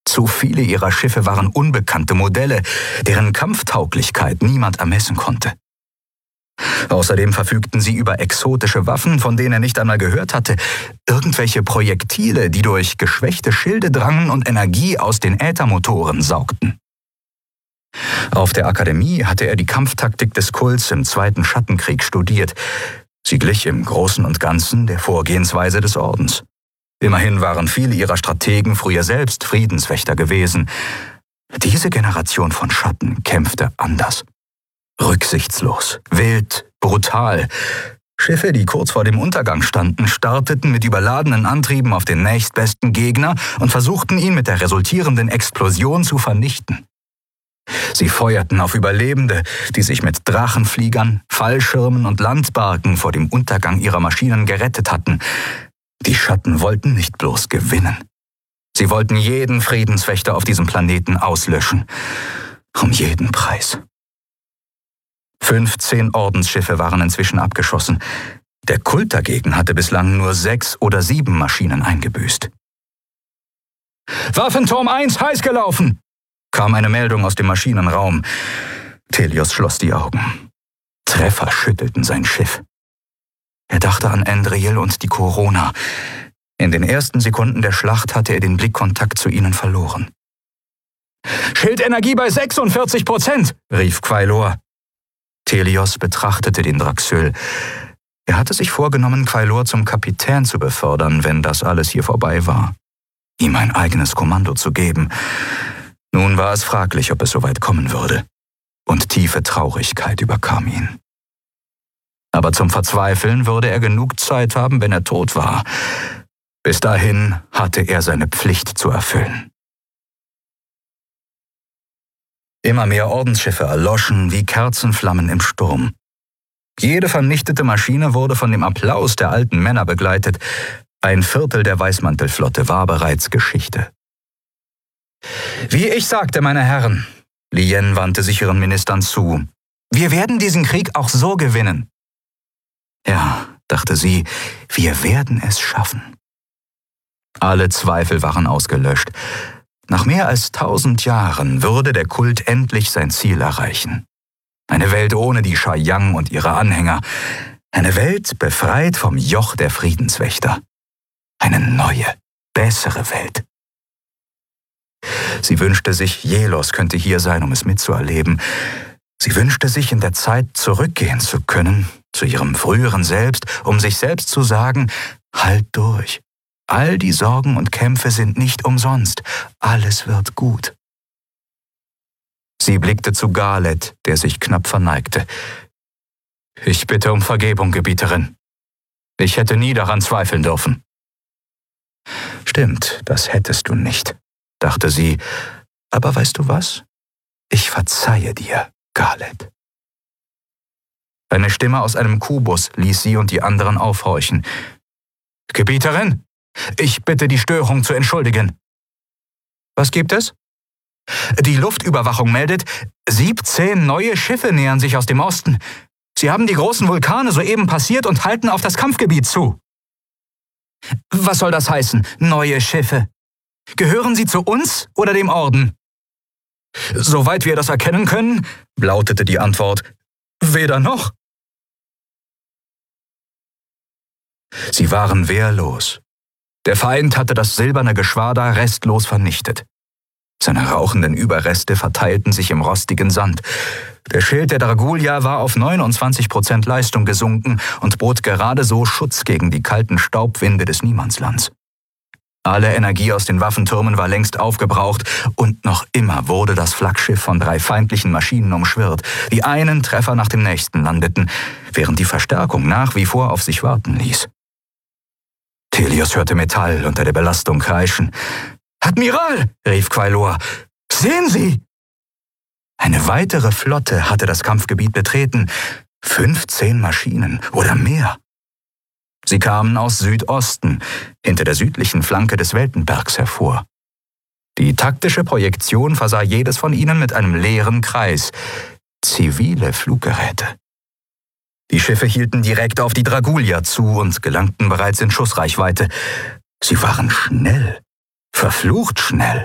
Zu viele ihrer Schiffe waren unbekannte Modelle, deren Kampftauglichkeit niemand ermessen konnte. Außerdem verfügten sie über exotische Waffen, von denen er nicht einmal gehört hatte, irgendwelche Projektile, die durch geschwächte Schilde drangen und Energie aus den Äthermotoren saugten. Auf der Akademie hatte er die Kampftaktik des Kults im Zweiten Schattenkrieg studiert. Sie glich im Großen und Ganzen der Vorgehensweise des Ordens. Immerhin waren viele ihrer Strategen früher selbst Friedenswächter gewesen. Diese Generation von Schatten kämpfte anders. Rücksichtslos, wild, brutal. Schiffe, die kurz vor dem Untergang standen, starteten mit überladenen Antrieben auf den nächstbesten Gegner und versuchten ihn mit der resultierenden Explosion zu vernichten. Sie feuerten auf Überlebende, die sich mit Drachenfliegern, Fallschirmen und Landbarken vor dem Untergang ihrer Maschinen gerettet hatten. Die Schatten wollten nicht bloß gewinnen. Sie wollten jeden Friedenswächter auf diesem Planeten auslöschen. Um jeden Preis. 15 Ordensschiffe waren inzwischen abgeschossen. Der Kult dagegen hatte bislang nur 6 oder 7 Maschinen eingebüßt. »Waffenturm 1 heiß gelaufen«, kam eine Meldung aus dem Maschinenraum. Thelios schloss die Augen. Treffer schüttelten sein Schiff. Er dachte an Endriel und die Corona. In den ersten Sekunden der Schlacht hatte er den Blickkontakt zu ihnen verloren. »Schildenergie bei 46%«, rief Quailor. Thelios betrachtete den Draxyl. Er hatte sich vorgenommen, Quailor zum Kapitän zu befördern, wenn das alles hier vorbei war. Ihm ein eigenes Kommando zu geben. Nun war es fraglich, ob es soweit kommen würde. Und tiefe Traurigkeit überkam ihn. Aber zum Verzweifeln würde er genug Zeit haben, wenn er tot war. Bis dahin hatte er seine Pflicht zu erfüllen. Immer mehr Ordensschiffe erloschen wie Kerzenflammen im Sturm. Jede vernichtete Maschine wurde von dem Applaus der alten Männer begleitet. 1/4 der Weißmantelflotte war bereits Geschichte. »Wie ich sagte, meine Herren«, Lien wandte sich ihren Ministern zu, »wir werden diesen Krieg auch so gewinnen.« Ja, dachte sie, wir werden es schaffen. Alle Zweifel waren ausgelöscht. Nach mehr als 1000 Jahren würde der Kult endlich sein Ziel erreichen. Eine Welt ohne die Shayang und ihre Anhänger. Eine Welt befreit vom Joch der Friedenswächter. Eine neue, bessere Welt. Sie wünschte sich, Jelos könnte hier sein, um es mitzuerleben. Sie wünschte sich, in der Zeit zurückgehen zu können, zu ihrem früheren Selbst, um sich selbst zu sagen, halt durch. All die Sorgen und Kämpfe sind nicht umsonst. Alles wird gut. Sie blickte zu Garlet, der sich knapp verneigte. »Ich bitte um Vergebung, Gebieterin. Ich hätte nie daran zweifeln dürfen.« »Stimmt, das hättest du nicht«, dachte sie. »Aber weißt du was? Ich verzeihe dir, Garlet.« Eine Stimme aus einem Kubus ließ sie und die anderen aufhorchen. »Gebieterin, ich bitte, die Störung zu entschuldigen.« »Was gibt es?« »Die Luftüberwachung meldet, 17 neue Schiffe nähern sich aus dem Osten. Sie haben die großen Vulkane soeben passiert und halten auf das Kampfgebiet zu.« »Was soll das heißen, neue Schiffe? Gehören sie zu uns oder dem Orden?« »Soweit wir das erkennen können«, lautete die Antwort, »weder noch.« Sie waren wehrlos. Der Feind hatte das silberne Geschwader restlos vernichtet. Seine rauchenden Überreste verteilten sich im rostigen Sand. Der Schild der Dragulia war auf 29% Leistung gesunken und bot gerade so Schutz gegen die kalten Staubwinde des Niemandslands. Alle Energie aus den Waffentürmen war längst aufgebraucht und noch immer wurde das Flaggschiff von 3 feindlichen Maschinen umschwirrt, die einen Treffer nach dem nächsten landeten, während die Verstärkung nach wie vor auf sich warten ließ. Thelios hörte Metall unter der Belastung kreischen. »Admiral«, rief Quailor, »sehen Sie!« Eine weitere Flotte hatte das Kampfgebiet betreten. 15 Maschinen oder mehr. Sie kamen aus Südosten, hinter der südlichen Flanke des Weltenbergs hervor. Die taktische Projektion versah jedes von ihnen mit einem leeren Kreis. Zivile Fluggeräte. Die Schiffe hielten direkt auf die Dragulia zu und gelangten bereits in Schussreichweite. Sie waren schnell, verflucht schnell.